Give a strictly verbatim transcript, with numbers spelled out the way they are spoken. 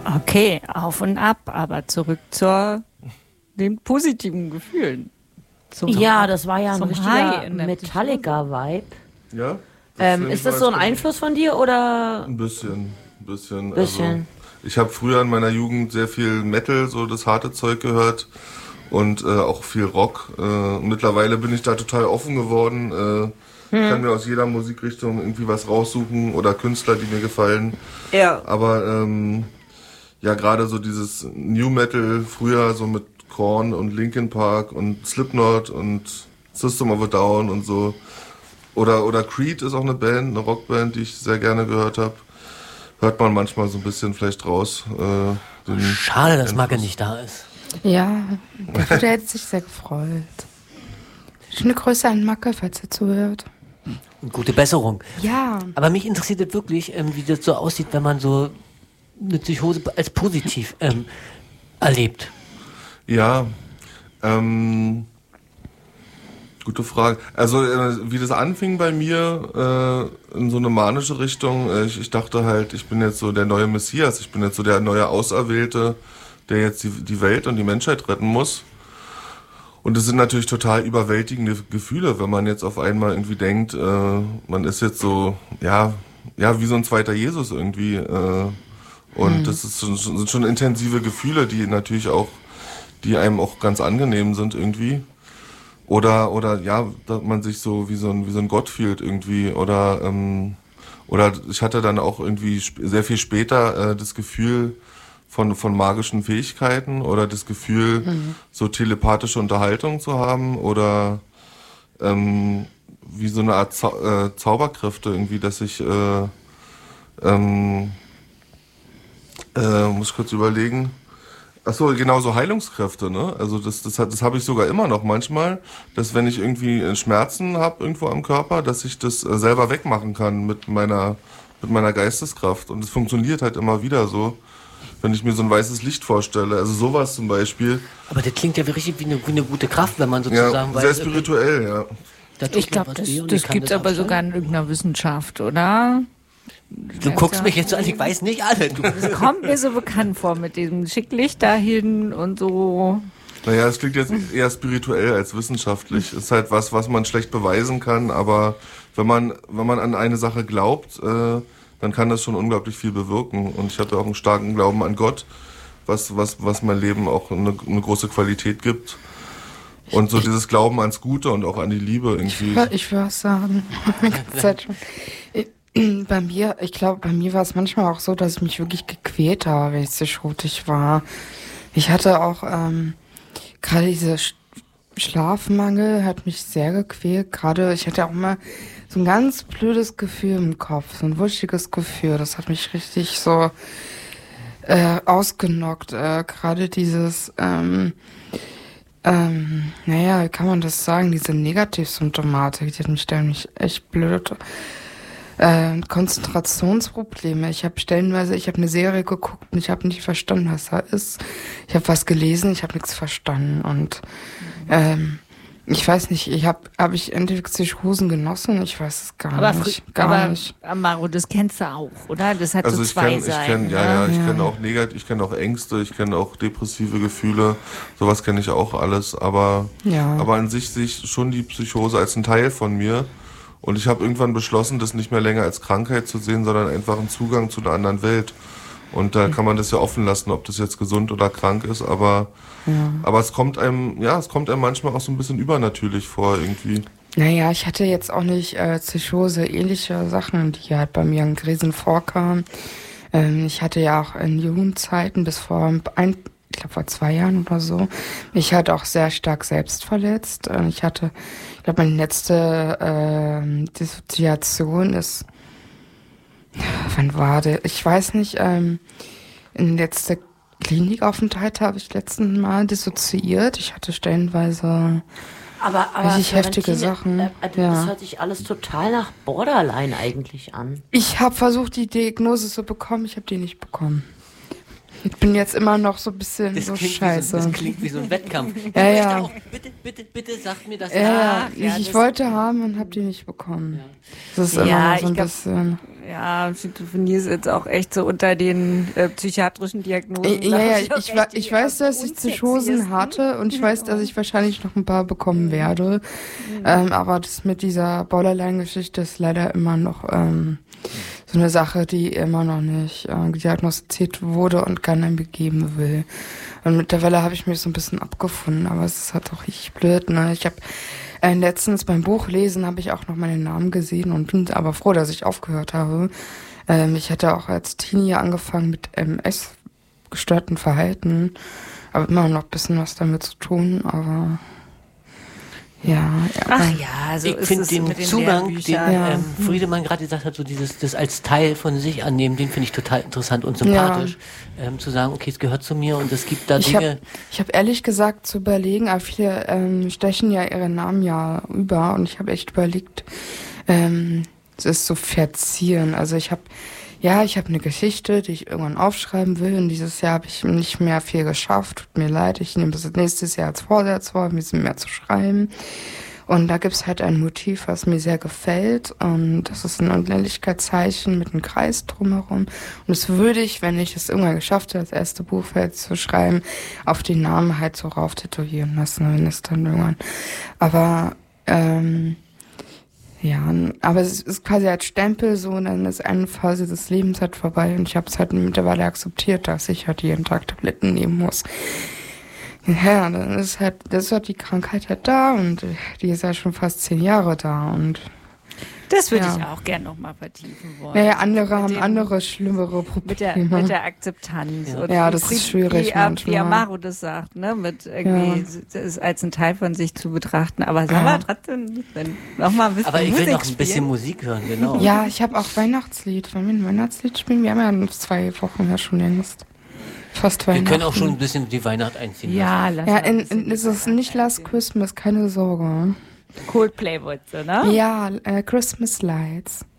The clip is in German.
Okay, auf und ab, aber zurück zu den positiven Gefühlen. Zum Ja, das war ja ein zum richtiger High in der Metallica-Vibe. Ja? Ähm, ist das so ein Einfluss von dir oder? Ein bisschen, ein bisschen. Bisschen. Also, ich habe früher in meiner Jugend sehr viel Metal, so das harte Zeug gehört und äh, auch viel Rock. Äh, mittlerweile bin ich da total offen geworden. Äh, Ich kann mir aus jeder Musikrichtung irgendwie was raussuchen oder Künstler, die mir gefallen. Ja. Aber ähm, ja, gerade so dieses New Metal früher so mit Korn und Linkin Park und Slipknot und System of a Down und so. Oder, oder Creed ist auch eine Band, eine Rockband, die ich sehr gerne gehört habe. Hört man manchmal so ein bisschen vielleicht raus. Äh, den Schade, dass Einfluss. Magge nicht da ist. Ja, der hätte sich sehr gefreut. Schöne Grüße an Macke, falls er zuhört. Gute Besserung. Ja. Aber mich interessiert es wirklich, ähm, wie das so aussieht, wenn man so eine Psychose als positiv ähm, erlebt. Ja, ähm, gute Frage. Also äh, wie das anfing bei mir äh, in so eine manische Richtung, äh, ich, ich dachte halt, ich bin jetzt so der neue Messias, ich bin jetzt so der neue Auserwählte, der jetzt die, die Welt und die Menschheit retten muss. Und es sind natürlich total überwältigende Gefühle, wenn man jetzt auf einmal irgendwie denkt, äh, man ist jetzt so, ja, ja, wie so ein zweiter Jesus irgendwie. Äh, und mhm. das ist schon, sind schon intensive Gefühle, die natürlich auch, die einem auch ganz angenehm sind irgendwie. Oder, oder ja, dass man sich so wie so ein, wie so ein Gott fühlt irgendwie. Oder, ähm, oder ich hatte dann auch irgendwie sp- sehr viel später äh, das Gefühl, Von, von magischen Fähigkeiten oder das Gefühl, mhm. so telepathische Unterhaltung zu haben oder ähm, wie so eine Art Zau- äh, Zauberkräfte irgendwie, dass ich, äh, ähm, äh, muss ich kurz überlegen, achso, genau, so Heilungskräfte, ne? Also das, das, das habe ich sogar immer noch manchmal, dass wenn ich irgendwie Schmerzen habe irgendwo am Körper, dass ich das äh, selber wegmachen kann mit meiner, mit meiner Geisteskraft und es funktioniert halt immer wieder so. Wenn ich mir so ein weißes Licht vorstelle, also sowas zum Beispiel. Aber das klingt ja richtig wie eine, wie eine gute Kraft, wenn man sozusagen ja, weiß. sehr spirituell, okay, ja. Da ich glaube, das, das gibt es aber sogar in irgendeiner Wissenschaft, oder? Du guckst mich jetzt so an, ich weiß nicht alle. Du. Das kommt mir so bekannt vor mit diesem Schicklicht dahin und so. Naja, es klingt jetzt eher spirituell als wissenschaftlich. Ist halt was, was man schlecht beweisen kann, aber wenn man, wenn man an eine Sache glaubt, äh, dann kann das schon unglaublich viel bewirken. Und ich habe ja auch einen starken Glauben an Gott, was, was, was mein Leben auch eine, eine große Qualität gibt. Und so dieses Glauben ans Gute und auch an die Liebe irgendwie. Ich, ich würde sagen, bei mir, ich glaube, bei mir war es manchmal auch so, dass ich mich wirklich gequält habe, wenn ich so schrotig war. Ich hatte auch ähm, gerade diese Sch- Schlafmangel, hat mich sehr gequält. Gerade, ich hatte auch immer so ein ganz blödes Gefühl im Kopf, so ein wuschiges Gefühl. Das hat mich richtig so äh, ausgenockt. Äh, Gerade dieses, ähm, ähm, naja, wie kann man das sagen, diese Negativsymptomatik, die hat mich ständig echt blöd. Äh, Konzentrationsprobleme. Ich habe stellenweise, ich habe eine Serie geguckt und ich habe nicht verstanden, was da ist. Ich habe was gelesen, ich habe nichts verstanden und ähm, ich weiß nicht, ich habe hab ich Psychosen genossen? Ich weiß es gar aber nicht. Fr- Gar aber, nicht. Maro, das kennst du auch, oder? Das hat Also so ich zwei kenn, ich Seiten. kenn, ja, ja, ich Ja. kenne auch negativ, ich kenne auch Ängste, ich kenne auch depressive Gefühle, sowas kenne ich auch alles, aber, Ja. aber an sich sehe ich schon die Psychose als ein Teil von mir und ich habe irgendwann beschlossen, das nicht mehr länger als Krankheit zu sehen, sondern einfach einen Zugang zu einer anderen Welt. Und da kann man das ja offen lassen, ob das jetzt gesund oder krank ist, aber, Ja. aber es kommt einem, ja, es kommt einem manchmal auch so ein bisschen übernatürlich vor irgendwie. Naja, ich hatte jetzt auch nicht äh, Psychose, ähnliche Sachen, die halt bei mir in Krisen vorkamen. Ähm, ich hatte ja auch in Jugendzeiten bis vor ein, ich glaube vor zwei Jahren oder so, mich halt auch sehr stark selbst verletzt. Äh, ich hatte, ich glaube, meine letzte äh, Dissoziation ist, wann war der? Ich weiß nicht, ähm, in letzter Klinikaufenthalt habe ich letzten Mal dissoziiert. Ich hatte stellenweise Aber, aber richtig heftige Florentine, Sachen. Äh, äh, das Ja. hört sich alles total nach Borderline eigentlich an. Ich habe versucht, die Diagnose zu bekommen. Ich habe die nicht bekommen. Ich bin jetzt immer noch so ein bisschen Das so klingt, scheiße. Wie so, das klingt wie so ein Wettkampf. Ich Ja, möchte ja. auch, bitte, bitte, bitte sagt mir das. Ja, ja, ja, ich, ich das- wollte haben und hab die nicht bekommen. Das ist immer Ja, noch so ein ich glaub- bisschen. Ja, Schizophrenie ist jetzt auch echt so unter den äh, psychiatrischen Diagnosen. Ja, ja, glaub ich, auch ich, wa- echt die ich weiß, dass ich Psychosen unsexiesten. hatte und ich weiß, dass ich wahrscheinlich noch ein paar bekommen werde. Ähm, aber das mit dieser Borderline-Geschichte ist leider immer noch ähm, so eine Sache, die immer noch nicht äh, diagnostiziert wurde und keiner mir geben will. Und mittlerweile habe ich mich so ein bisschen abgefunden, aber es ist halt auch richtig blöd, ne? Ich habe äh, letztens beim Buchlesen habe ich auch noch meinen Namen gesehen und bin aber froh, dass ich aufgehört habe. Ähm, ich hatte auch als Teenie angefangen mit M S, gestörten Verhalten, aber immer noch ein bisschen was damit zu tun, aber ja, ja. Ach ja, so Ich ist finde es den mit den Zugang, den Lehrbüchern. Ja. ähm, Friedemann gerade gesagt hat, so dieses das als Teil von sich annehmen, den finde ich total interessant und sympathisch. Ähm, zu sagen, okay, es gehört zu mir und es gibt da Ich Dinge. habe ich hab ehrlich gesagt zu überlegen, aber viele ähm, stechen ja ihre Namen ja über und ich habe echt überlegt, ähm, es ist so verzieren. Also ich habe, ja, ich habe eine Geschichte, die ich irgendwann aufschreiben will und dieses Jahr habe ich nicht mehr viel geschafft. Tut mir leid, ich nehme das nächstes Jahr als Vorsatz vor, ein bisschen mehr zu schreiben. Und da gibt's halt ein Motiv, was mir sehr gefällt. Und das ist ein Unendlichkeitszeichen mit einem Kreis drumherum. Und das würde ich, wenn ich es irgendwann geschafft habe, das erste Buch fertig zu schreiben, auf den Namen halt so rauf tätowieren lassen, wenn es dann irgendwann. Aber, ähm, ja, aber es ist quasi als Stempel so, dann ist eine Phase des Lebens halt vorbei. Und ich habe es halt mittlerweile akzeptiert, dass ich halt jeden Tag Tabletten nehmen muss. Ja, dann ist halt, das ist halt die Krankheit halt da und die ist ja schon fast zehn Jahre da und Das würde Ja. ich auch gern noch mal vertiefen wollen. naja, andere Mit haben dem- andere, schlimmere Mit der, Probleme. mit der Akzeptanz. Ja. Und Ja, wie das ist Fried- schwierig Wie, Am- manchmal. wie Amaro das sagt, ne? Mit irgendwie, es als ein Teil von sich zu betrachten. Aber sag Ja. mal trotzdem, wenn noch mal ein bisschen Aber ich will Musik noch ein bisschen spielen. Musik hören, genau. Ja, ich habe auch Weihnachtslied. Wollen wir ein Weihnachtslied spielen? Wir haben ja noch zwei Wochen ja schon längst. Fast Wir Weihnachten. können auch schon ein bisschen die Weihnacht einziehen. Ja, lass Ja, mal ein in, bisschen in, es ist nicht Last Christmas, keine Sorge. Coldplay wolltest du, ne? Ja, äh, Christmas Lights.